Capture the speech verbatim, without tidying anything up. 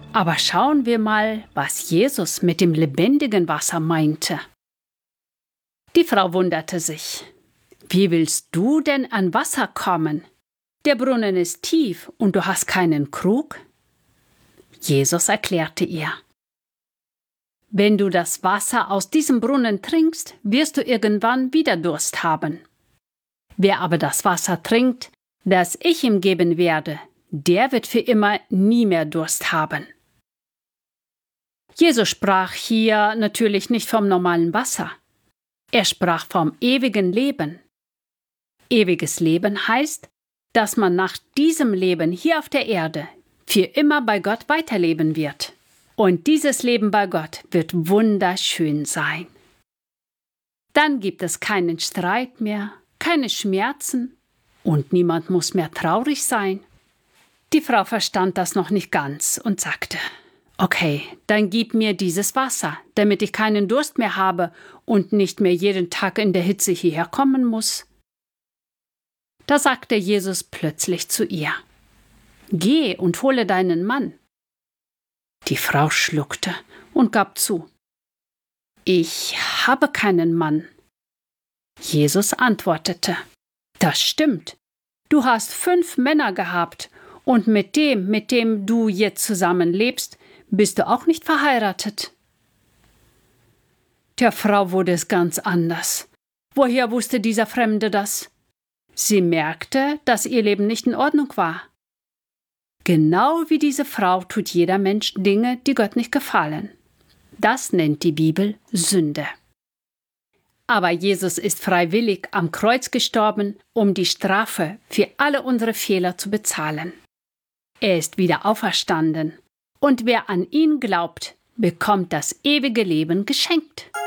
Aber schauen wir mal, was Jesus mit dem lebendigen Wasser meinte. Die Frau wunderte sich. Wie willst du denn an Wasser kommen? Der Brunnen ist tief und du hast keinen Krug? Jesus erklärte ihr: Wenn du das Wasser aus diesem Brunnen trinkst, wirst du irgendwann wieder Durst haben. Wer aber das Wasser trinkt, das ich ihm geben werde, der wird für immer nie mehr Durst haben. Jesus sprach hier natürlich nicht vom normalen Wasser. Er sprach vom ewigen Leben. Ewiges Leben heißt, dass man nach diesem Leben hier auf der Erde für immer bei Gott weiterleben wird. Und dieses Leben bei Gott wird wunderschön sein. Dann gibt es keinen Streit mehr, keine Schmerzen und niemand muss mehr traurig sein. Die Frau verstand das noch nicht ganz und sagte: Okay, dann gib mir dieses Wasser, damit ich keinen Durst mehr habe und nicht mehr jeden Tag in der Hitze hierher kommen muss. Da sagte Jesus plötzlich zu ihr: Geh und hole deinen Mann. Die Frau schluckte und gab zu: Ich habe keinen Mann. Jesus antwortete: Das stimmt. Du hast fünf Männer gehabt und mit dem, mit dem du jetzt zusammenlebst, bist du auch nicht verheiratet. Der Frau wurde es ganz anders. Woher wusste dieser Fremde das? Sie merkte, dass ihr Leben nicht in Ordnung war. Genau wie diese Frau tut jeder Mensch Dinge, die Gott nicht gefallen. Das nennt die Bibel Sünde. Aber Jesus ist freiwillig am Kreuz gestorben, um die Strafe für alle unsere Fehler zu bezahlen. Er ist wieder auferstanden. Und wer an ihn glaubt, bekommt das ewige Leben geschenkt.